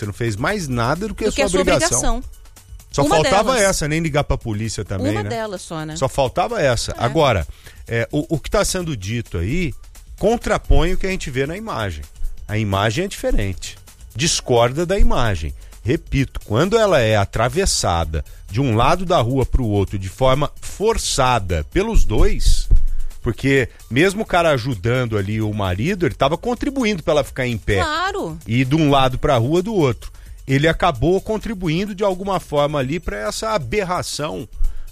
Você não fez mais nada do que a sua obrigação. Só Uma faltava delas. essa, nem ligar pra polícia também, Uma né? delas só, né? Só faltava essa. Agora, o que está sendo dito aí contrapõe o que a gente vê na imagem. A imagem é diferente. Discorda da imagem. Repito, quando ela é atravessada de um lado da rua para o outro de forma forçada pelos dois, porque mesmo o cara ajudando ali o marido, ele estava contribuindo para ela ficar em pé. Claro. E de um lado para a rua do outro. Ele acabou contribuindo de alguma forma ali para essa aberração,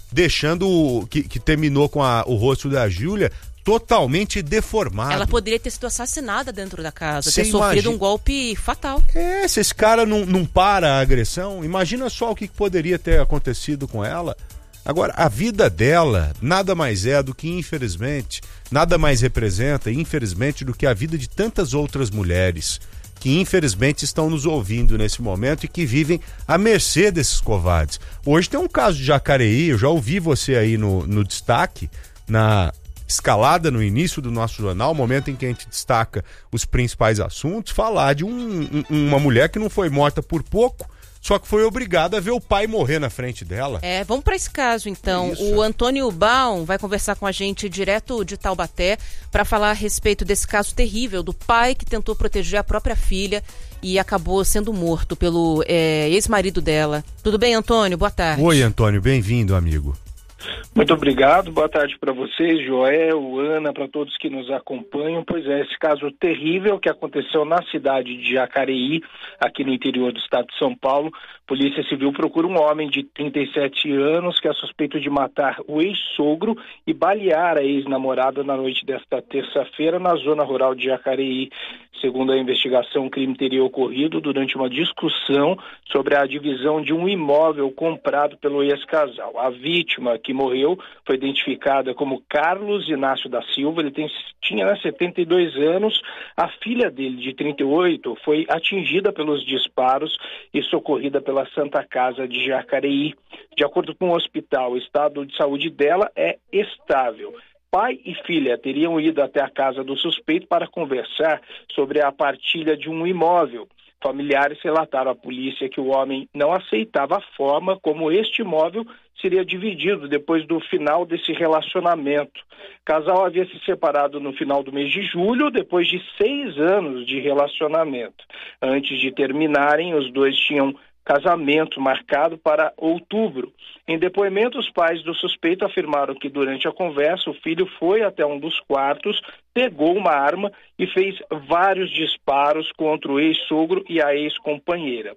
deixando que terminou com o rosto da Júlia totalmente deformado. Ela poderia ter sido assassinada dentro da casa, Cê ter sofrido um golpe fatal. Se esse cara não para a agressão, imagina só o que poderia ter acontecido com ela. Agora, a vida dela nada mais é do que, infelizmente, nada mais representa, infelizmente, do que a vida de tantas outras mulheres que, infelizmente, estão nos ouvindo nesse momento e que vivem à mercê desses covardes. Hoje tem um caso de Jacareí, eu já ouvi você aí no destaque, na escalada no início do nosso jornal, momento em que a gente destaca os principais assuntos, falar de uma mulher que não foi morta por pouco, só que foi obrigada a ver o pai morrer na frente dela. Vamos para esse caso então. Isso. O Antônio Baum vai conversar com a gente direto de Taubaté para falar a respeito desse caso terrível do pai que tentou proteger a própria filha e acabou sendo morto pelo ex-marido dela. Tudo bem, Antônio? Boa tarde. Oi, Antônio. Bem-vindo, amigo. Muito obrigado, boa tarde para vocês, Joel, Ana, para todos que nos acompanham. Pois é, esse caso terrível que aconteceu na cidade de Jacareí, aqui no interior do estado de São Paulo. Polícia Civil procura um homem de 37 anos que é suspeito de matar o ex-sogro e balear a ex-namorada na noite desta terça-feira na zona rural de Jacareí. Segundo a investigação, o crime teria ocorrido durante uma discussão sobre a divisão de um imóvel comprado pelo ex-casal. A vítima que morreu foi identificada como Carlos Inácio da Silva, ele tinha 72 anos, a filha dele, de 38, foi atingida pelos disparos e socorrida pela Santa Casa de Jacareí. De acordo com o hospital, o estado de saúde dela é estável. Pai e filha teriam ido até a casa do suspeito para conversar sobre a partilha de um imóvel. Familiares relataram à polícia que o homem não aceitava a forma como este imóvel seria dividido depois do final desse relacionamento. O casal havia se separado no final do mês de julho, depois de 6 anos de relacionamento. Antes de terminarem, os dois tinham casamento marcado para outubro. Em depoimento, os pais do suspeito afirmaram que durante a conversa o filho foi até um dos quartos, pegou uma arma e fez vários disparos contra o ex-sogro e a ex-companheira.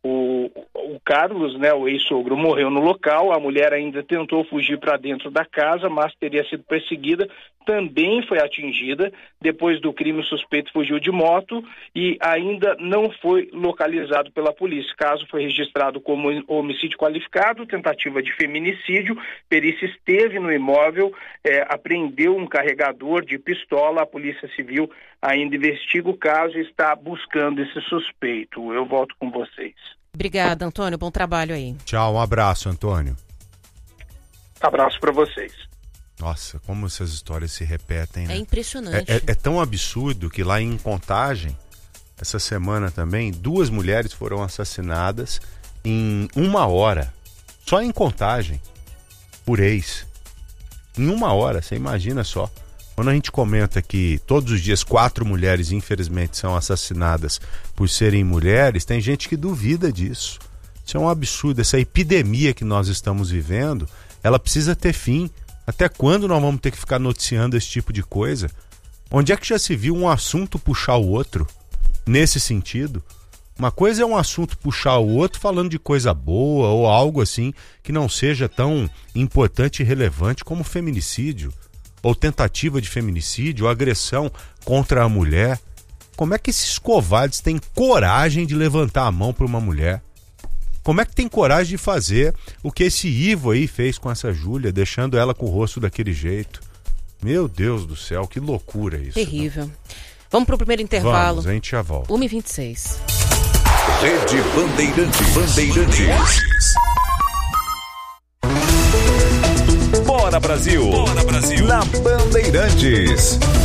O Carlos, o ex-sogro, morreu no local. A mulher ainda tentou fugir para dentro da casa, mas teria sido perseguida, também foi atingida. Depois do crime, o suspeito fugiu de moto e ainda não foi localizado pela polícia. O caso foi registrado como homicídio qualificado, tentativa de feminicídio. Perícia esteve no imóvel, apreendeu um carregador de pistola. A Polícia Civil ainda investiga o caso e está buscando esse suspeito. Eu volto com vocês. Obrigada, Antônio. Bom trabalho aí. Tchau, um abraço, Antônio. Abraço para vocês. Nossa, como essas histórias se repetem, né? É impressionante. É tão absurdo que lá em Contagem, essa semana também, 2 mulheres foram assassinadas em 1 hora. Só em Contagem, por ex. Em 1 hora, você imagina só. Quando a gente comenta que todos os dias 4 mulheres, infelizmente, são assassinadas por serem mulheres, tem gente que duvida disso. Isso é um absurdo. Essa epidemia que nós estamos vivendo, ela precisa ter fim. Até quando nós vamos ter que ficar noticiando esse tipo de coisa? Onde é que já se viu um assunto puxar o outro nesse sentido? Uma coisa é um assunto puxar o outro falando de coisa boa ou algo assim que não seja tão importante e relevante como feminicídio, ou tentativa de feminicídio, ou agressão contra a mulher. Como é que esses covardes têm coragem de levantar a mão para uma mulher? Como é que tem coragem de fazer o que esse Ivo aí fez com essa Júlia, deixando ela com o rosto daquele jeito? Meu Deus do céu, que loucura isso. Terrível. Vamos para o primeiro intervalo. Vamos, a gente já volta. 1h26. Rede Bandeirantes. Bora Brasil! Na Bandeirantes.